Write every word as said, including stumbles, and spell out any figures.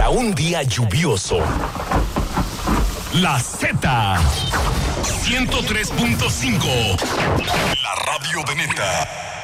para un día lluvioso. La Z ciento tres punto cinco. La radio de neta.